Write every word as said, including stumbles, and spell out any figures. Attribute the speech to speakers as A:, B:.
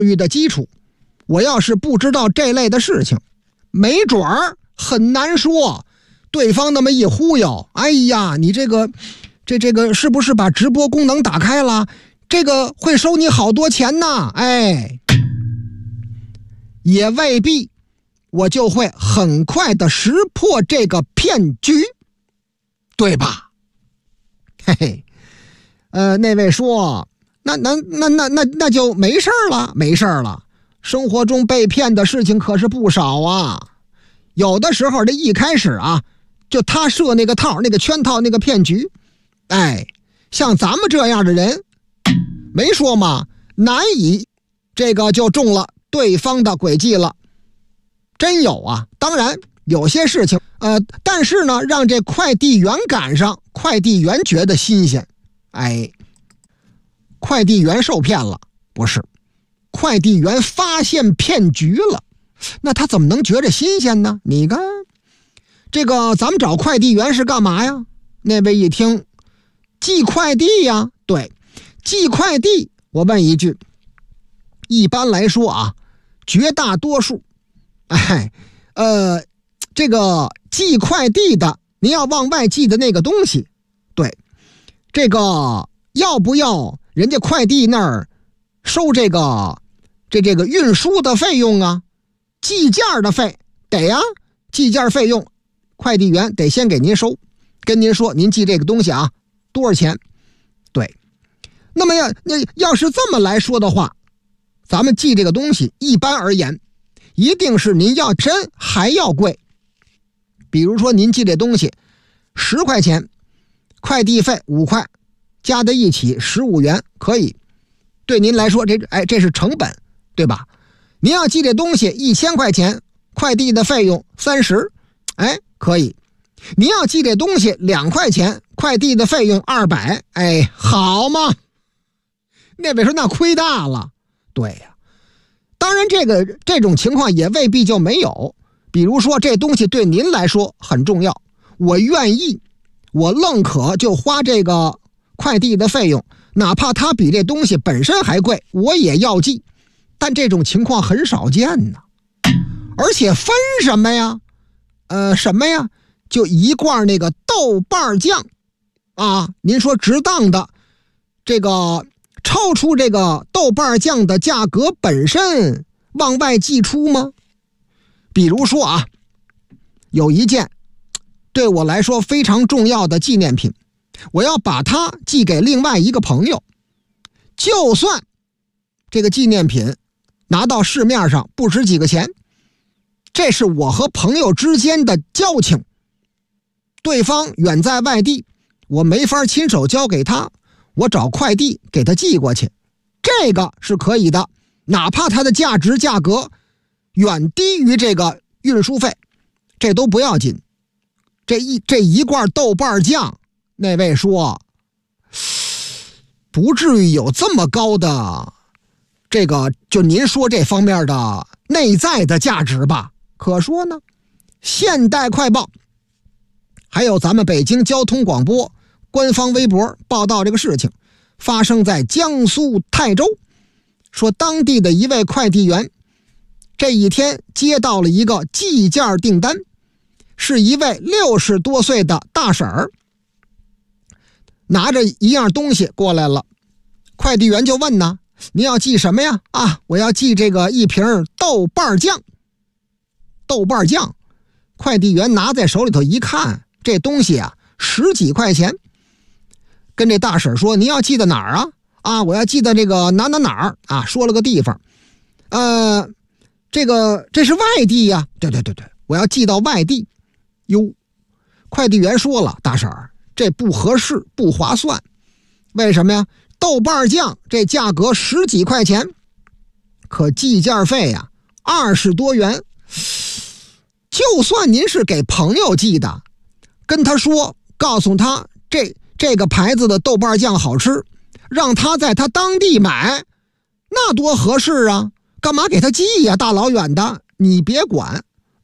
A: 育的基础。我要是不知道这类的事情，没准儿很难说。对方那么一忽悠，哎呀，你这个这这个是不是把直播功能打开了？这个会收你好多钱呢。哎，也未必我就会很快的识破这个骗局，对吧？嘿嘿，呃，那位说，那那那那那那就没事了，没事了。生活中被骗的事情可是不少啊。有的时候这一开始啊，就他设那个套、那个圈套、那个骗局，哎，像咱们这样的人，没说嘛，难以这个就中了对方的诡计了。真有啊，当然有些事情，呃，但是呢，让这快递员赶上，快递员觉得新鲜，哎，快递员受骗了，不是，快递员发现骗局了，那他怎么能觉着新鲜呢？你看，这个咱们找快递员是干嘛呀？那位一听，寄快递呀，对，寄快递。我问一句，一般来说啊，绝大多数，哎，呃，这个寄快递的，您要往外寄的那个东西，对，这个要不要人家快递那儿收这个这这个运输的费用啊？寄件的费得呀，寄件费用，快递员得先给您收，跟您说您寄这个东西啊多少钱？对，那么要那要是这么来说的话，咱们寄这个东西，一般而言，一定是您要真还要贵。比如说您寄这东西十块钱，快递费五块，加在一起十五元，可以。对您来说，这哎这是成本，对吧？您要寄这东西一千块钱，快递的费用三十，哎，可以。您要寄这东西两块钱，快递的费用二百，哎，好嘛？那位说那亏大了，对呀。当然，这个这种情况也未必就没有。比如说，这东西对您来说很重要，我愿意，我愣可就花这个快递的费用，哪怕它比这东西本身还贵，我也要寄。但这种情况很少见呢。而且分什么呀？呃，什么呀？就一罐那个豆瓣酱啊，您说值当的，这个超出这个豆瓣酱的价格本身往外寄出吗？比如说啊，有一件对我来说非常重要的纪念品，我要把它寄给另外一个朋友，就算这个纪念品拿到市面上不值几个钱，这是我和朋友之间的交情，对方远在外地，我没法亲手交给他，我找快递给他寄过去，这个是可以的，哪怕它的价值价格远低于这个运输费，这都不要紧。这一这一罐豆瓣酱，那位说不至于有这么高的这个就您说这方面的内在的价值吧？可说呢，现代快报还有咱们北京交通广播官方微博报道这个事情发生在江苏泰州，说当地的一位快递员这一天接到了一个寄件订单，是一位六十多岁的大婶儿拿着一样东西过来了，快递员就问呢，您要寄什么呀？啊，我要寄这个一瓶豆瓣酱。豆瓣酱，快递员拿在手里头一看，这东西啊十几块钱，跟这大婶说，您要寄到哪儿啊？啊，我要寄到这个哪哪哪儿啊，说了个地方。呃，这个这是外地呀、啊？对对对对，我要寄到外地。哟，快递员说了，大婶儿，这不合适，不划算。为什么呀？豆瓣酱这价格十几块钱，可寄件费呀二十多元。就算您是给朋友寄的，跟他说，告诉他这这个牌子的豆瓣酱好吃，让他在他当地买，那多合适啊！干嘛给他寄呀？大老远的，你别管，